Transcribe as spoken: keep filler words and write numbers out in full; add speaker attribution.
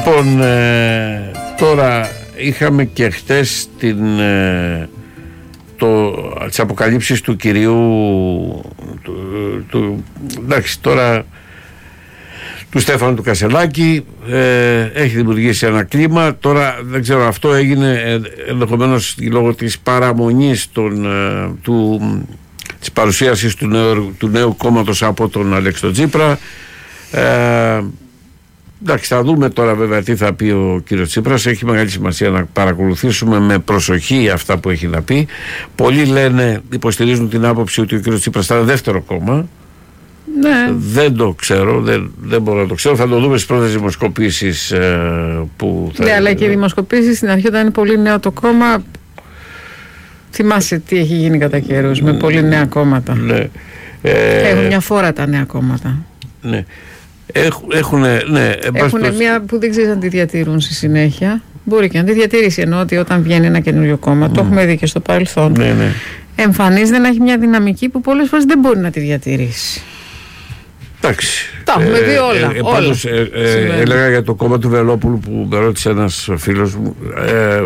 Speaker 1: Λοιπόν, ε, τώρα είχαμε και χτες την, ε, το, τις αποκαλύψεις του κυρίου του, του, εντάξει τώρα του Στέφανου του Κασελάκη. ε, έχει δημιουργήσει ένα κλίμα. Τώρα δεν ξέρω, αυτό έγινε ε, ενδεχομένως λόγω της παραμονής των, ε, του, της παρουσίασης του νέου, του νέου κόμματος από τον Αλέξη Τσίπρα. ε, Εντάξει, θα δούμε τώρα βέβαια τι θα πει ο κύριος Τσίπρας. Έχει μεγάλη σημασία να παρακολουθήσουμε με προσοχή αυτά που έχει να πει. Πολλοί λένε, υποστηρίζουν την άποψη ότι ο κύριος Τσίπρας θα είναι δεύτερο κόμμα.
Speaker 2: Ναι.
Speaker 1: Δεν το ξέρω, δεν, δεν μπορώ να το ξέρω. Θα το δούμε στις πρώτες δημοσκοπήσεις ε, που θα...
Speaker 2: Ναι, αλλά και οι δημοσκοπήσεις στην αρχή όταν είναι πολύ νέο το κόμμα. Θυμάσαι τι έχει γίνει κατά καιρούς με πολύ νέα κόμματα.
Speaker 1: Ναι. Ε,
Speaker 2: Έχουν μια φόρα τα νέα κόμματα.
Speaker 1: Ναι. Έχουν, ναι,
Speaker 2: έχουν μια που δεν ξέρει αν τη διατηρούν στη συνέχεια. Μπορεί και να τη διατηρήσει, ενώ ότι όταν βγαίνει ένα καινούριο κόμμα, mm. το έχουμε δει και στο παρελθόν,
Speaker 1: ναι, ναι.
Speaker 2: εμφανίζεται να έχει μια δυναμική που πολλές φορές δεν μπορεί να τη διατηρήσει.
Speaker 1: Εντάξει.
Speaker 2: Τα έχουμε δει όλα.
Speaker 1: Ε, ε, πάντως, ε, ε, έλεγα για το κόμμα του Βελόπουλου που με ρώτησε ένας φίλος μου. Ε,